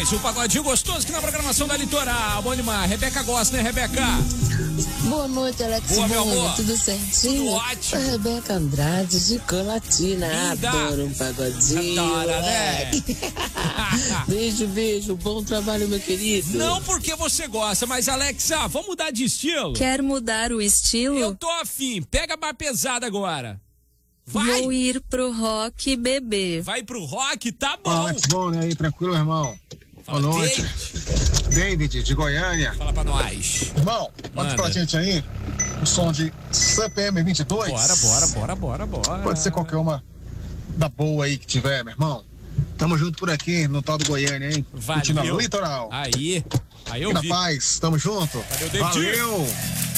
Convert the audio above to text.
Mais um pagodinho gostoso aqui na programação da Litoral. Bom demais. Rebeca gosta, né, Rebeca? Boa noite, Alex. Boa, meu amor. Tudo certinho? Tudo ótimo. A Rebeca Andrade de Colatina. Linda. Adoro um pagodinho. Adora, né? Beijo. Bom trabalho, meu querido. Não porque você gosta, mas Alexa, vamos mudar de estilo? Quer mudar o estilo? Eu tô afim. Pega a bar pesada agora. Vai. Vou ir pro rock bebê. Vai pro rock, tá bom. Fala, Alex, bom, né? Aí, tranquilo, irmão? Fala, Boa noite. David, de Goiânia. Fala pra nós. Irmão, manda pra gente aí o som de CPM 22. Bora. Pode ser qualquer uma da boa aí que tiver, meu irmão. Tamo junto por aqui, no tal do Goiânia, hein? Valeu. Curtindo a Litoral. Aí eu E na vi. paz, tamo junto. Valeu, David. Valeu.